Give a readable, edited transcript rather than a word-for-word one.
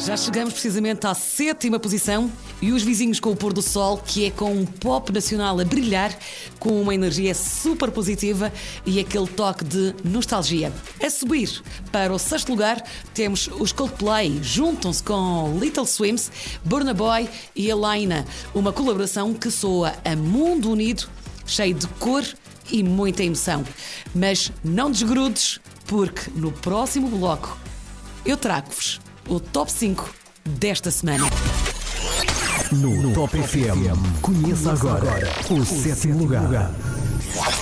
Já chegamos precisamente à 7ª posição e os vizinhos com o pôr do sol, que é com um pop nacional a brilhar, com uma energia super positiva e aquele toque de nostalgia. A subir para o 6º lugar temos os Coldplay, juntam-se com Little Swims, Burna Boy e Elaina, uma colaboração que soa a mundo unido, cheio de cor e muita emoção. Mas não desgrudes, porque no próximo bloco eu trago-vos o Top 5 desta semana. No Top FM, conheça agora o 7º lugar.